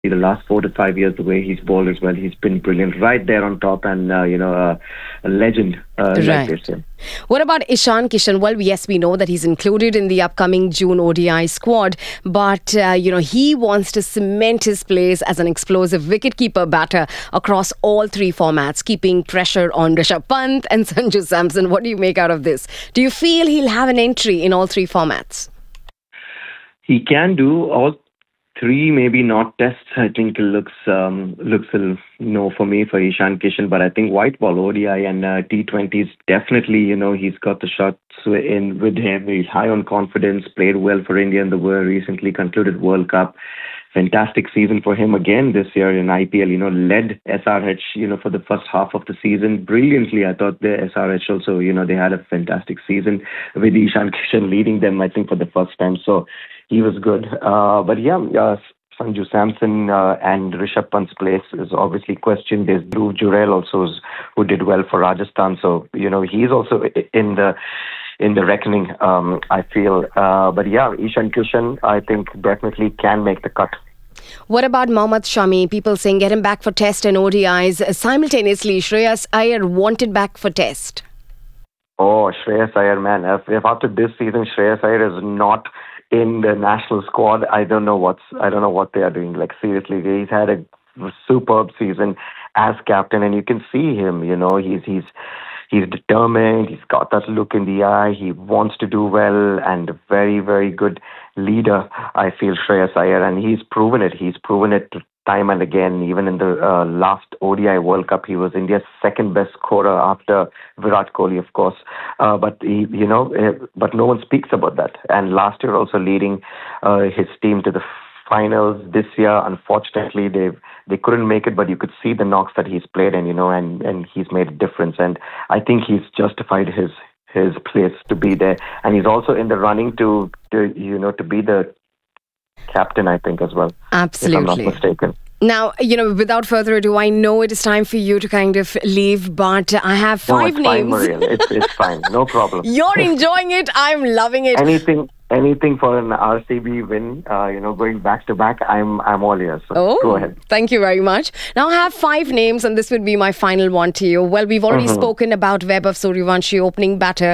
the last 4 to 5 years, the way he's bowled as well, he's been brilliant, right there on top, and a legend, like they Right. say. What about Ishan Kishan? Well, yes, we know that he's included in the upcoming June ODI squad, but he wants to cement his place as an explosive wicketkeeper batter across all three formats, keeping pressure on Rishabh Pant and Sanju Samson. What do you make out of this? Do you feel he'll have an entry in all three formats? He can do all three, maybe not tests. I think it looks a no for me for Ishan Kishan, but I think white ball, ODI, and T20s definitely. He's got the shots in with him. He's high on confidence. Played well for India in the world recently concluded World Cup. Fantastic season for him again this year in IPL. Led SRH. For the first half of the season brilliantly. I thought the SRH also. They had a fantastic season with Ishan Kishan leading them. I think for the first time. So he was good. But yeah, Sanju Samson and Rishabh Pant's place is obviously questioned. There's Dhruv Jurel also who did well for Rajasthan. So he's also in the reckoning. I feel. But yeah, Ishan Kishan I think definitely can make the cut. What about Mohammad Shami? People saying get him back for test and ODIs. Simultaneously, Shreyas Iyer wanted back for test. Oh, Shreyas Iyer, man! If after this season Shreyas Iyer is not in the national squad, I don't know what they are doing. Like seriously, he's had a superb season as captain, and you can see him. He's determined. He's got that look in the eye. He wants to do well, and a very, very good leader. I feel Shreyas Iyer, and he's proven it. He's proven it time and again. Even in the last ODI World Cup, he was India's second best scorer after Virat Kohli, of course. But no one speaks about that. And last year, also leading his team to the finals. This year, unfortunately, they couldn't make it, but you could see the knocks that he's played, and he's made a difference. And I think he's justified his place to be there, and he's also in the running to be the captain, I think, as well. If I'm not Absolutely. mistaken. Now, without further ado, I know it is time for you to kind of leave, but I have No, five it's fine, names. Mariel. It's fine. No problem. You're enjoying it. I'm loving it. Anything for an RCB win, going back to back, I'm all ears. So Oh, go ahead. thank you very much. Now I have five names, and this would be my final one to you. Well, we've already spoken about Vaibhav Suryavanshi, opening batter.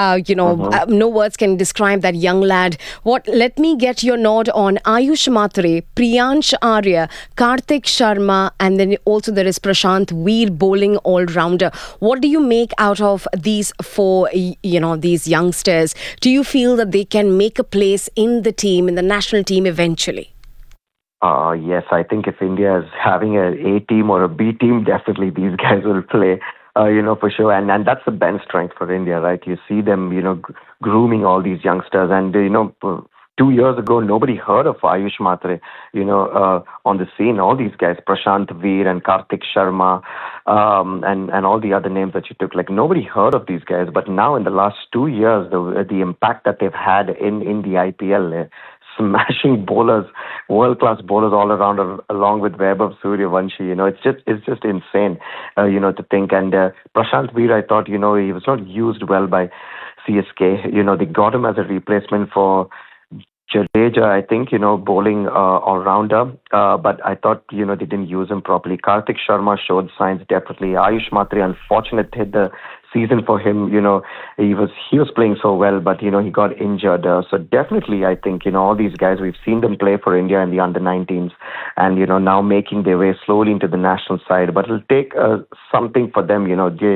No words can describe that young lad. Let me get your nod on Ayush Matre, Priyansh Arya, Karthik Sharma, and then also there is Prashant Veer, bowling all-rounder. What do you make out of these four, these youngsters? Do you feel that they can make a place in the team, in the national team eventually? Yes, I think if India is having A team or a B team, definitely these guys will play, for sure. And that's the bench strength for India, right? You see them, grooming all these youngsters. And, 2 years ago, nobody heard of Ayush Matre, on the scene. All these guys, Prashant Veer and Karthik Sharma, and all the other names that you took, like nobody heard of these guys. But now in the last 2 years, the impact that they've had in the IPL, smashing bowlers, world-class bowlers all around, along with Vaibhav Suryavanshi. It's just insane, to think. And Prashant Veer, I thought, he was not used well by CSK. They got him as a replacement for Jadeja, I think, bowling all-rounder. But I thought, they didn't use him properly. Karthik Sharma showed signs definitely. Ayush Matre, unfortunate hit the season for him. He was playing so well, but, he got injured. So definitely, I think, all these guys, we've seen them play for India in the under-19s and, now making their way slowly into the national side. But it'll take something for them,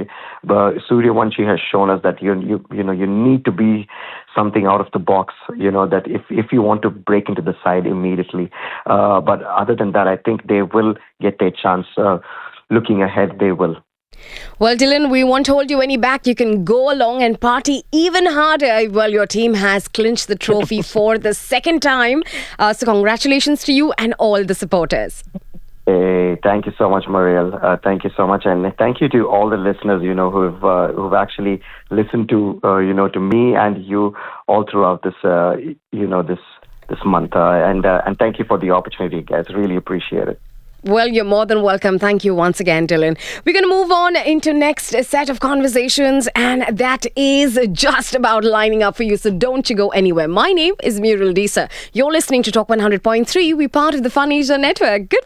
Suryavanshi has shown us that, you need to be something out of the box, that if you want to break into the side immediately. But other than that, I think they will get their chance. Looking ahead, they will. Well, Dylan, we won't hold you any back. You can go along and party even harder. Well, your team has clinched the trophy for the second time. So congratulations to you and all the supporters. Hey, thank you so much, Mariel. Thank you so much, and thank you to all the listeners, who've actually listened to, to me and you all throughout this, this month. And thank you for the opportunity, guys. Really appreciate it. Well, you're more than welcome. Thank you once again, Dylan. We're going to move on into next set of conversations, and that is just about lining up for you. So don't you go anywhere. My name is Muriel Disa. You're listening to Talk 100.3. We're part of the Fun Asia Network. Good